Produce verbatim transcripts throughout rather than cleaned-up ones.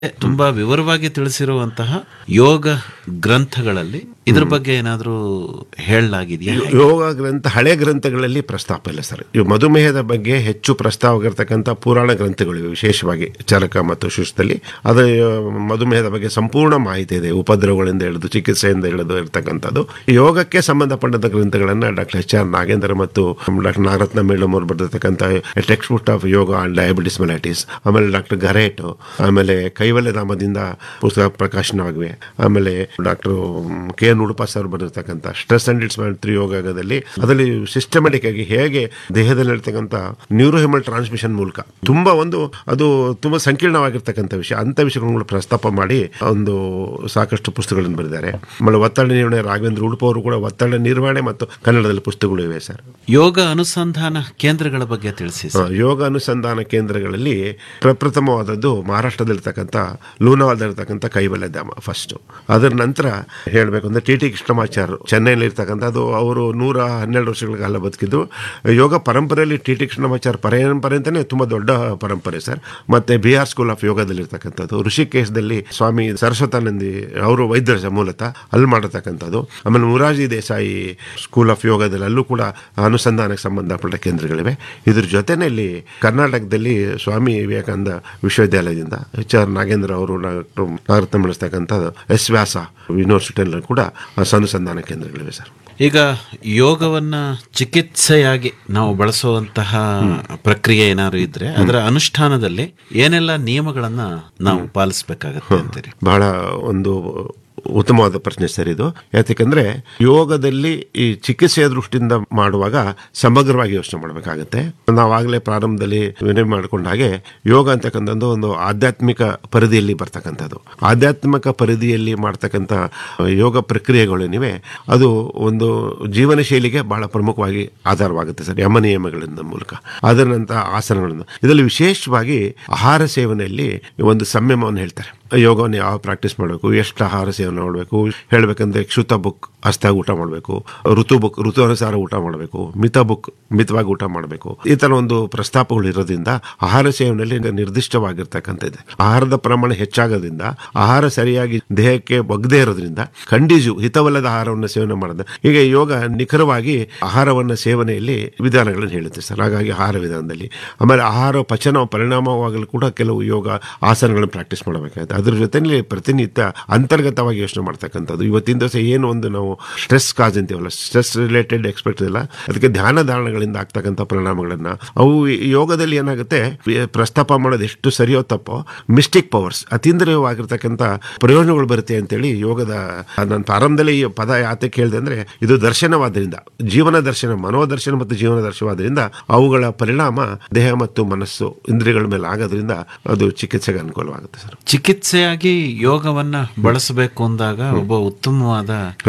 ತುಂಬಾ ವಿವರವಾಗಿ ತಿಳಿಸಿರುವಂತಹ ಯೋಗ ಗ್ರಂಥಗಳಲ್ಲಿ ಇದ್ರ ಬಗ್ಗೆ ಏನಾದರೂ ಹೇಳಲಾಗಿದೆಯಾ? ಯೋಗ ಗ್ರಂಥ ಹಳೆ ಗ್ರಂಥಗಳಲ್ಲಿ ಪ್ರಸ್ತಾಪ ಇಲ್ಲ ಸರ್. ಇವು ಮಧುಮೇಹದ ಬಗ್ಗೆ ಹೆಚ್ಚು ಪ್ರಸ್ತಾವ ಆಗಿರ್ತಕ್ಕಂಥ ಪುರಾಣ ಗ್ರಂಥಗಳಿವೆ, ವಿಶೇಷವಾಗಿ ಚರಕ ಮತ್ತು ಶಿಸ್ತಲ್ಲಿ ಅದು ಮಧುಮೇಹದ ಬಗ್ಗೆ ಸಂಪೂರ್ಣ ಮಾಹಿತಿ ಇದೆ. ಉಪದ್ರವಗಳಿಂದ ಹಿಡಿದು ಚಿಕಿತ್ಸೆಯಿಂದ ಹಿಡಿದು ಇರತಕ್ಕಂಥದ್ದು. ಯೋಗಕ್ಕೆ ಸಂಬಂಧಪಟ್ಟಂತ ಗ್ರಂಥಗಳನ್ನು ಡಾಕ್ಟರ್ ಎಚ್ ಆರ್ ನಾಗೇಂದ್ರ ಮತ್ತು ಡಾಕ್ಟರ್ ನಾಗರತ್ನ ಮೇಡಮ್ ಅವರು ಬರೆದಿರ್ತಕ್ಕಂಥ text book of yoga and diabetes mellitus, ಆಮೇಲೆ ಡಾಕ್ಟರ್ ಗರೇಟ್, ಆಮೇಲೆ ಕೈವಲ್ಯಧಾಮದಿಂದ ಪುಸ್ತಕ ಪ್ರಕಾಶನವಾಗಿವೆ. ಆಮೇಲೆ doctor K N Udupa sir ಬರೆದಿರ್ತಕ್ಕಂಥ stress and it's three ಯೋಗದಲ್ಲಿ ಅದರಲ್ಲಿ ಸಿಸ್ಟಮೆಟಿಕ್ ಆಗಿ ಹೇಗೆ ದೇಹದಲ್ಲಿರ್ತಕ್ಕಂಥ ನ್ಯೂರೋಹೆಮಲ್ ಟ್ರಾನ್ಸ್ಮಿಷನ್ ಮೂಲಕ ತುಂಬಾ ಒಂದು ಅದು ತುಂಬಾ ಸಂಕೀರ್ಣವಾಗಿರ್ತಕ್ಕಂಥ ವಿಷಯ, ಅಂತ ವಿಷಯಗಳನ್ನು ಪ್ರಸ್ತಾಪ ಮಾಡಿ ಒಂದು ಸಾಕಷ್ಟು ಪುಸ್ತಕಗಳನ್ನು ಬರೆದಿದ್ದಾರೆ. ಆಮೇಲೆ ಒತ್ತಡ ನಿರ್ವಹಣೆ ರಾಘವೇಂದ್ರ ಉಡುಪ ಅವರು ಕೂಡ ಒತ್ತಡ ನಿರ್ವಹಣೆ ಮತ್ತು ಕನ್ನಡದಲ್ಲಿ ಪುಸ್ತಕಗಳು ಇವೆ ಸರ್. ಯೋಗ ಅನುಸಂಧಾನ ಕೇಂದ್ರಗಳ ಬಗ್ಗೆ ತಿಳಿಸಿ. ಯೋಗ ಅನುಸಂಧಾನ ಕೇಂದ್ರಗಳಲ್ಲಿ ಪ್ರಪ್ರಥಮವಾದದ್ದು ಮಹಾರಾಷ್ಟ್ರದಲ್ಲಿರ್ತಕ್ಕಂಥ ಲೂನಾವಾಲ್ದಲ್ಲಿರ್ತಕ್ಕಂಥ ಕೈವಲ್ಯಧಾಮ ಫಸ್ಟ್. ಅದರ ನಂತರ ಹೇಳಬೇಕು ಅಂದ್ರೆ ಟಿ ಟಿ ಕೃಷ್ಣಮಾಚಾರ್ಯ ಚೆನ್ನೈನಲ್ಲಿ ಇರ್ತಕ್ಕಂಥ ಅದು ಅವರು ನೂರ ಹನ್ನೆರಡು ವರ್ಷಗಳ ಕಾಲ ಬದುಕಿದ್ರು. ಯೋಗ ಪರಂಪರೆಯಲ್ಲಿ ಟಿ ಟಿ ಕೃಷ್ಣಮಾಚಾರ್ಯ ಪರಂಪರೆ ಅಂತಾನೆ ತುಂಬಾ ದೊಡ್ಡ ಪರಂಪರೆ ಸರ್. ಮತ್ತೆ ಬಿಹಾರ್ ಸ್ಕೂಲ್ ಆಫ್ ಯೋಗದಲ್ಲಿ ಇರ್ತಕ್ಕಂಥದ್ದು, ಋಷಿಕೇಶದಲ್ಲಿ ಸ್ವಾಮಿ ಸರಸ್ವತಾನಂದಿ ಅವರು ವೈದ್ಯರ ಮೂಲತಃ ಅಲ್ಲಿ ಮಾಡತಕ್ಕಂಥದ್ದು. ಆಮೇಲೆ ಮುರಾರ್ಜಿ ದೇಸಾಯಿ ಸ್ಕೂಲ್ ಆಫ್ ಯೋಗದಲ್ಲಿ ಅಲ್ಲೂ ಕೂಡ ಅನುಸಂಧಾನಕ್ಕೆ ಸಂಬಂಧಪಟ್ಟ ಕೇಂದ್ರಗಳಿವೆ. ಇದ್ರ ಜೊತೆಯಲ್ಲಿ ಕರ್ನಾಟಕದಲ್ಲಿ ಸ್ವಾಮಿ ವಿವೇಕಾನಂದ ವಿಶ್ವವಿದ್ಯಾಲಯದಿಂದ ಎಚ್ ಆರ್ ನಾಗೇಂದ್ರ ಅವರು ನಾಗರತ್ನ ಬೆಳೆಸ್ತಕ್ಕಂಥದ್ದು ಎಸ್ ವ್ಯಾಸ ಯೂನಿವರ್ಸಿಟಿಯಲ್ಲಿ ಕೂಡ ಅನುಸಂಧಾನ ಕೇಂದ್ರಗಳಿವೆ ಸರ್. ಈಗ ಯೋಗವನ್ನ ಚಿಕಿತ್ಸೆಯಾಗಿ ನಾವು ಬಳಸುವಂತಹ ಪ್ರಕ್ರಿಯೆ ಏನಾದ್ರು ಇದ್ರೆ ಅದರ ಅನುಷ್ಠಾನದಲ್ಲಿ ಏನೆಲ್ಲ ನಿಯಮಗಳನ್ನ ನಾವು ಪಾಲಿಸಬೇಕಾಗತ್ತೆ ಅಂತೀರಿ? ಬಹಳ ಒಂದು ಉತ್ತಮವಾದ ಪ್ರಶ್ನೆ ಸರ್ ಇದು. ಯಾಕಂದ್ರೆ ಯೋಗದಲ್ಲಿ ಈ ಚಿಕಿತ್ಸೆಯ ದೃಷ್ಟಿಯಿಂದ ಮಾಡುವಾಗ ಸಮಗ್ರವಾಗಿ ಯೋಚನೆ ಮಾಡಬೇಕಾಗತ್ತೆ. ನಾವಾಗಲೇ ಪ್ರಾರಂಭದಲ್ಲಿ ವಿನಯ ಮಾಡಿಕೊಂಡ ಹಾಗೆ ಯೋಗ ಅಂತಕ್ಕಂಥದ್ದು ಒಂದು ಆಧ್ಯಾತ್ಮಿಕ ಪರಿಧಿಯಲ್ಲಿ ಬರ್ತಕ್ಕಂಥದ್ದು. ಆಧ್ಯಾತ್ಮಿಕ ಪರಿಧಿಯಲ್ಲಿ ಮಾಡ್ತಕ್ಕಂಥ ಯೋಗ ಪ್ರಕ್ರಿಯೆಗಳೇನಿವೆ ಅದು ಒಂದು ಜೀವನ ಶೈಲಿಗೆ ಬಹಳ ಪ್ರಮುಖವಾಗಿ ಆಧಾರವಾಗುತ್ತೆ ಸರ್, ಯಮ ನಿಯಮಗಳಿಂದ ಮೂಲಕ. ಅದರ ನಂತರ ಆಸನಗಳಿಂದ ಇದರಲ್ಲಿ ವಿಶೇಷವಾಗಿ ಆಹಾರ ಸೇವನೆಯಲ್ಲಿ ಒಂದು ಸಂಯಮವನ್ನು ಹೇಳ್ತಾರೆ. ಯೋಗವನ್ನು ಯಾವ ಪ್ರಾಕ್ಟೀಸ್ ಮಾಡಬೇಕು, ಎಷ್ಟು ಆಹಾರ ಸೇವನೆ ಮಾಡಬೇಕು, ಹೇಳಬೇಕಂದ್ರೆ ಕ್ಷುತ ಬುಕ್ ಹಸ್ತಾಗಿ ಊಟ ಮಾಡಬೇಕು, ಋತು ಬುಕ್ ಋತು ಅನುಸಾರ ಊಟ ಮಾಡಬೇಕು, ಮಿತ ಬುಕ್ ಮಿತವಾಗಿ ಊಟ ಮಾಡಬೇಕು. ಈ ತರ ಒಂದು ಪ್ರಸ್ತಾಪಗಳು ಇರೋದ್ರಿಂದ ಆಹಾರ ಸೇವನೆಯಲ್ಲಿ ನಿರ್ದಿಷ್ಟವಾಗಿರ್ತಕ್ಕಂಥದ್ದು. ಆಹಾರದ ಪ್ರಮಾಣ ಹೆಚ್ಚಾಗೋದ್ರಿಂದ ಆಹಾರ ಸರಿಯಾಗಿ ದೇಹಕ್ಕೆ ಒಗ್ಗದೇ ಇರೋದ್ರಿಂದ ಖಂಡಿಜು ಹಿತವಲ್ಲದ ಆಹಾರವನ್ನು ಸೇವನೆ ಮಾಡೋದು. ಈಗ ಯೋಗ ನಿಖರವಾಗಿ ಆಹಾರವನ್ನ ಸೇವನೆಯಲ್ಲಿ ವಿಧಾನಗಳನ್ನು ಹೇಳುತ್ತೆ ಸರ್. ಹಾಗಾಗಿ ಆಹಾರ ವಿಧಾನದಲ್ಲಿ ಆಮೇಲೆ ಆಹಾರ ಪಚನ ಪರಿಣಾಮವಾಗಲು ಕೂಡ ಕೆಲವು ಯೋಗ ಆಸನಗಳನ್ನು ಪ್ರಾಕ್ಟೀಸ್ ಮಾಡಬೇಕಾಗುತ್ತೆ. ಅದ್ರ ಜೊತೆಯಲ್ಲಿ ಪ್ರತಿನಿತ್ಯ ಅಂತರ್ಗತವಾಗಿ ಯೋಚನೆ ಮಾಡ್ತಕ್ಕಂಥದ್ದು. ಇವತ್ತಿನ ದಿವಸ ಏನು ಒಂದು ನಾವು ಸ್ಟ್ರೆಸ್ ಕಾಜ್ ಅಂತೀವಲ್ಲ, ಸ್ಟ್ರೆಸ್ ರಿಲೇಟೆಡ್ ಎಕ್ಸ್ಪೆಕ್ಟ್ ಇಲ್ಲ, ಅದಕ್ಕೆ ಧ್ಯಾನ ಧಾರಣಗಳಿಂದ ಆಗ್ತಕ್ಕಂಥ ಪರಿಣಾಮಗಳನ್ನ ಅವು ಯೋಗದಲ್ಲಿ ಏನಾಗುತ್ತೆ ಪ್ರಸ್ತಾಪ ಮಾಡೋದು ಎಷ್ಟು ಸರಿಯೋ ತಪ್ಪೋ ಮಿಸ್ಟಿಕ್ ಪವರ್ಸ್ ಅತೀಂದ್ರಿಯವಾಗಿರ್ತಕ್ಕಂಥ ಪ್ರಯೋಜನಗಳು ಬರುತ್ತೆ ಅಂತೇಳಿ ಯೋಗದ ನಾನು ಪ್ರಾರಂಭದಲ್ಲಿ ಈ ಪದ ಯಾತಕ್ಕೆ ಹೇಳಿದೆ ಅಂದ್ರೆ ಇದು ದರ್ಶನವಾದ್ರಿಂದ, ಜೀವನ ದರ್ಶನ, ಮನೋದರ್ಶನ ಮತ್ತು ಜೀವನ ದರ್ಶನವಾದ್ರಿಂದ ಅವುಗಳ ಪರಿಣಾಮ ದೇಹ ಮತ್ತು ಮನಸ್ಸು ಇಂದ್ರಿಯಗಳ ಮೇಲೆ ಆಗೋದ್ರಿಂದ ಅದು ಚಿಕಿತ್ಸೆಗೆ ಅನುಕೂಲವಾಗುತ್ತೆ ಸರ್. ಚಿಕಿತ್ಸೆಯಾಗಿ ಯೋಗವನ್ನ ಬಳಸಬೇಕು ಅಂದಾಗ ಒಬ್ಬ ಉತ್ತಮವಾದ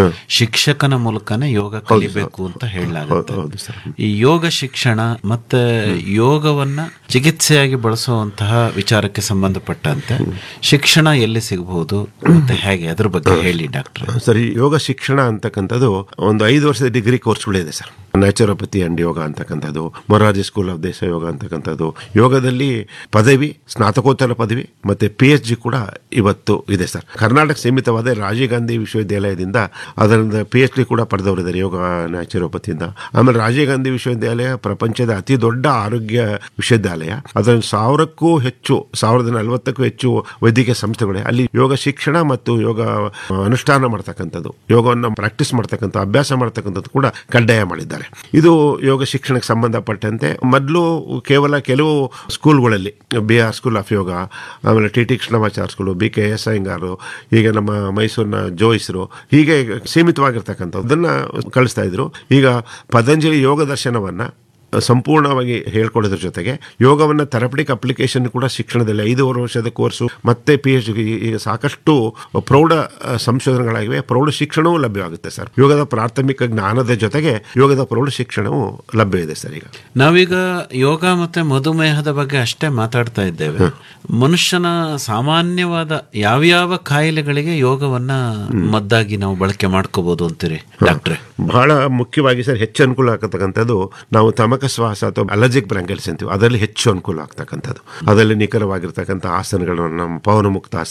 ಶಿಕ್ಷಕನ ಮೂಲಕನೇ ಯೋಗ ಕಲಿಬೇಕು ಅಂತ ಹೇಳಲಾಗುತ್ತೆ. ಈ ಯೋಗ ಶಿಕ್ಷಣ ಮತ್ತೆ ಯೋಗವನ್ನ ಚಿಕಿತ್ಸೆಯಾಗಿ ಬಳಸುವಂತಹ ವಿಚಾರಕ್ಕೆ ಸಂಬಂಧಪಟ್ಟಂತೆ ಶಿಕ್ಷಣ ಎಲ್ಲಿ ಸಿಗಬಹುದು ಮತ್ತೆ ಹೇಗೆ, ಅದ್ರ ಬಗ್ಗೆ ಹೇಳಿ ಡಾಕ್ಟರ್. ಸರಿ, ಯೋಗ ಶಿಕ್ಷಣ ಅಂತಕ್ಕಂಥದ್ದು ಒಂದು ಐದು ವರ್ಷದ ಡಿಗ್ರಿ ಕೋರ್ಸ್ಗಳಿದೆ ಸರ್. ನ್ಯಾಚುರೋಪತಿ ಅಂಡ್ ಯೋಗ ಅಂತಕ್ಕಂಥದ್ದು, ಮೊರಾರ್ಜಿ ಸ್ಕೂಲ್ ಆಫ್ ದೇಶ ಯೋಗ ಅಂತಕ್ಕಂಥದ್ದು. ಯೋಗದಲ್ಲಿ ಪದವಿ, ಸ್ನಾತಕೋತ್ತರ ಪದವಿ ಮತ್ತೆ ಪಿ ಎಚ್ ಜಿ ಕೂಡ ಇವತ್ತು ಇದೆ ಸರ್. ಕರ್ನಾಟಕ ಸೀಮಿತವಾದ ರಾಜೀವ್ ಗಾಂಧಿ ವಿಶ್ವವಿದ್ಯಾಲಯದಿಂದ ಅದರಿಂದ ಪಿ ಎಚ್ ಡಿ ಕೂಡ ಪಡೆದವರಿದ್ದಾರೆ ಯೋಗ ನ್ಯಾಚುರೋಪತಿಯಿಂದ. ಆಮೇಲೆ ರಾಜೀವ್ ಗಾಂಧಿ ವಿಶ್ವವಿದ್ಯಾಲಯ ಪ್ರಪಂಚದ ಅತಿ ದೊಡ್ಡ ಆರೋಗ್ಯ ವಿಶ್ವವಿದ್ಯಾಲಯ. ಅದರಲ್ಲಿ ಸಾವಿರಕ್ಕೂ ಹೆಚ್ಚು ಸಾವಿರದ ನಲವತ್ತಕ್ಕೂ ಹೆಚ್ಚು ವೈದ್ಯಕೀಯ ಸಂಸ್ಥೆಗಳಿವೆ. ಅಲ್ಲಿ ಯೋಗ ಶಿಕ್ಷಣ ಮತ್ತು ಯೋಗ ಅನುಷ್ಠಾನ ಮಾಡ್ತಕ್ಕಂಥದ್ದು, ಯೋಗವನ್ನು ಪ್ರಾಕ್ಟೀಸ್ ಮಾಡ್ತಕ್ಕಂಥ ಅಭ್ಯಾಸ ಮಾಡ್ತಕ್ಕಂಥದ್ದು ಕೂಡ ಕಡ್ಡಾಯ ಮಾಡಿದ್ದಾರೆ. ಇದು ಯೋಗ ಶಿಕ್ಷಣಕ್ಕೆ ಸಂಬಂಧಪಟ್ಟಂತೆ ಮೊದಲು ಕೇವಲ ಕೆಲವು ಸ್ಕೂಲ್ಗಳಲ್ಲಿ ಬಿ ಆರ್ ಸ್ಕೂಲ್ ಆಫ್ ಯೋಗ, ಆಮೇಲೆ T T Krishnamacharya school, B K S ಅಯ್ಯಂಗಾರು, ಈಗ ನಮ್ಮ ಮೈಸೂರಿನ ಜೋಯಿಸ್ರು, ಹೀಗೆ ಸೀಮಿತವಾಗಿರ್ತಕ್ಕಂಥದ್ದನ್ನ ಕಳಿಸ್ತಾ ಇದ್ರು. ಈಗ ಪತಂಜಲಿ ಯೋಗ ದರ್ಶನವನ್ನ ಸಂಪೂರ್ಣವಾಗಿ ಹೇಳ್ಕೊಳ್ಳೋದ್ರ ಜೊತೆಗೆ ಯೋಗವನ್ನು ಥೆರಪಟಿಕ್ ಅಪ್ಲಿಕೇಶನ್ ಕೂಡ ಶಿಕ್ಷಣದಲ್ಲಿ ಐದೂವರೆ ವರ್ಷದ ಕೋರ್ಸು ಮತ್ತೆ ಪಿ ಎಚ್ ಡಿ ಈಗ ಸಾಕಷ್ಟು ಪ್ರೌಢ ಸಂಶೋಧನೆಗಳಾಗಿವೆ. ಪ್ರೌಢ ಶಿಕ್ಷಣವೂ ಲಭ್ಯವಾಗುತ್ತೆ ಸರ್. ಯೋಗದ ಪ್ರಾಥಮಿಕ ಜ್ಞಾನದ ಜೊತೆಗೆ ಯೋಗದ ಪ್ರೌಢ ಶಿಕ್ಷಣವೂ ಲಭ್ಯ ಇದೆ ಸರ್. ಈಗ ನಾವೀಗ ಯೋಗ ಮತ್ತೆ ಮಧುಮೇಹದ ಬಗ್ಗೆ ಅಷ್ಟೇ ಮಾತಾಡ್ತಾ ಇದ್ದೇವೆ. ಮನುಷ್ಯನ ಸಾಮಾನ್ಯವಾದ ಯಾವ್ಯಾವ ಕಾಯಿಲೆಗಳಿಗೆ ಯೋಗವನ್ನ ಮದ್ದಾಗಿ ನಾವು ಬಳಕೆ ಮಾಡ್ಕೋಬಹುದು ಅಂತೀರಿ ಡಾಕ್ಟ್ರೆ? ಬಹಳ ಮುಖ್ಯವಾಗಿ ಸರ್ ಹೆಚ್ಚು ಅನುಕೂಲ ಆಗತಕ್ಕಂಥದ್ದು ನಾವು ತಮಕ ಕರ್ಕೋಟಕ ಶ್ವಾಸ ಅಥವಾ ಅಲರ್ಜಿಕ್ ಬ್ರಾಂಕೈಟಿಸ್ ಅಂತೀವಿ, ಅದರಲ್ಲಿ ಹೆಚ್ಚು ಅನುಕೂಲ ಆಗ್ತಕ್ಕಂಥದ್ದು. ಅದರಲ್ಲಿ ನಿಖರವಾಗಿರ್ತಕ್ಕಂಥ ಆಸನಗಳನ್ನು, ನಮ್ಮ ಪವನ ಮುಕ್ತ